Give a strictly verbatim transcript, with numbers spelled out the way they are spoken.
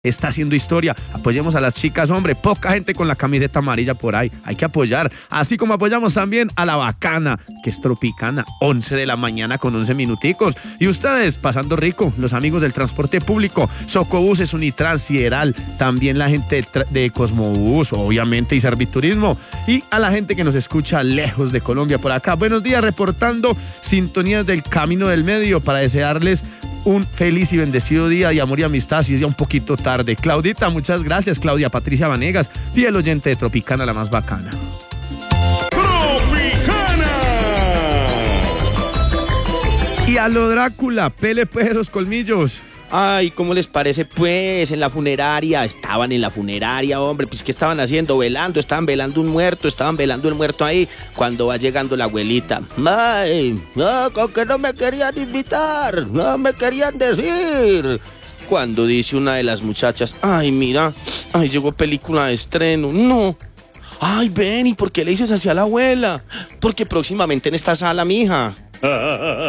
está haciendo historia. Apoyemos a las chicas, hombre, poca gente con la camiseta amarilla por ahí, hay que apoyar, así como apoyamos también a la Bacana, que es tropicana, once de la mañana con once minuticos, y ustedes pasando rico, los amigos del transporte público, Socobuses, Unitrans, Sideral, también la gente de, de Cosmobús, obviamente, y Serviturismo, y a la gente que nos escucha lejos de Colombia por acá. Buenos días, reportando sintonías del Camino del Medio para desearles un feliz y bendecido día de amor y amistad, si es ya un poquito tarde. Claudita, muchas gracias. Claudia Patricia Vanegas, fiel oyente de Tropicana, la más bacana. ¡Tropicana! Y a lo Drácula, pele pues los colmillos. Ay, ¿cómo les parece pues? En la funeraria, estaban en la funeraria, hombre, pues ¿qué estaban haciendo? Velando, estaban velando un muerto, estaban velando el muerto ahí, cuando va llegando la abuelita. Ay, no, con que no me querían invitar, no me querían decir. Cuando dice una de las muchachas, ay, mira, ay, llegó película de estreno, no. Ay, ven, ¿y por qué le dices así a la abuela? Porque próximamente en esta sala, mija.